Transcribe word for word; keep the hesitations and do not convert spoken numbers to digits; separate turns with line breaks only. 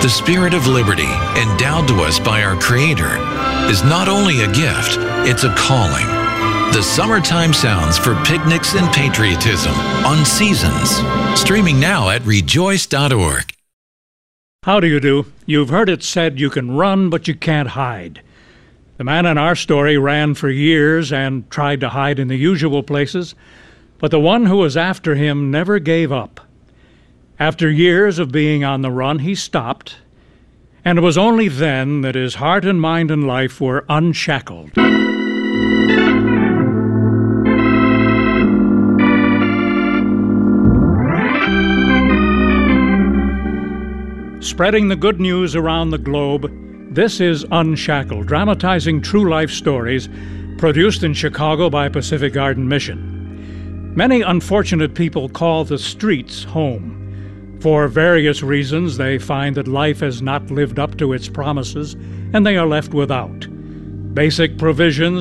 The spirit of liberty, endowed to us by our Creator, is not only a gift, it's a calling. The summertime sounds for picnics and patriotism on Seasons. Streaming now at rejoice dot org.
How do you do? You've heard it said you can run, but you can't hide. The man in our story ran for years and tried to hide in the usual places, but the one who was after him never gave up. After years of being on the run, he stopped, and it was only then that his heart and mind and life were unshackled. Spreading the good news around the globe, this is Unshackled, dramatizing true life stories, produced in Chicago by Pacific Garden Mission. Many unfortunate people call the streets home. For various reasons, they find that life has not lived up to its promises, and they are left without basic provisions